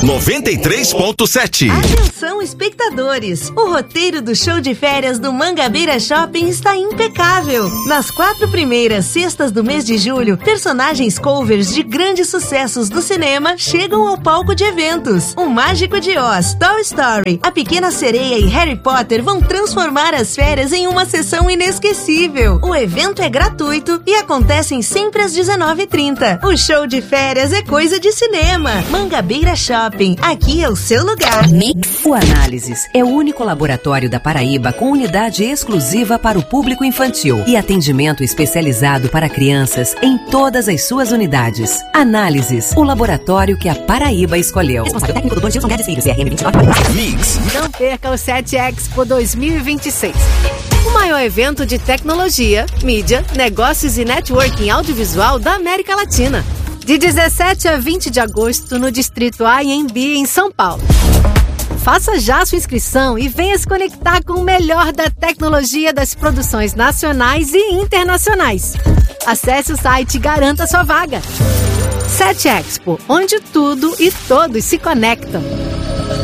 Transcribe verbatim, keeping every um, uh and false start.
noventa e três ponto sete. Atenção, espectadores! O roteiro do show de férias do Mangabeira Shopping está impecável. Nas quatro primeiras sextas do mês de julho, personagens covers de grandes sucessos do cinema chegam ao palco de eventos. O Mágico de Oz, Toy Story, A Pequena Sereia e Harry Potter vão transformar as férias em uma sessão inesquecível. O evento é gratuito e acontece sempre às dezenove e trinta. O show de férias é coisa de cinema. Mangabeira Shopping, aqui é o seu lugar. O Análises é o único laboratório da Paraíba com unidade exclusiva para o público infantil e atendimento especializado para crianças em todas as suas unidades. Análises, o laboratório que a Paraíba escolheu. Responsável técnico doutor Gilson Guedes Filho, C R M vinte e nove. Mix. Não perca o sete Expo dois mil e vinte e seis. O maior evento de tecnologia, mídia, negócios e networking audiovisual da América Latina. De dezessete a vinte de agosto no Distrito A M B em São Paulo. Faça já sua inscrição e venha se conectar com o melhor da tecnologia das produções nacionais e internacionais. Acesse o site e garanta sua vaga. sete Expo, onde tudo e todos se conectam.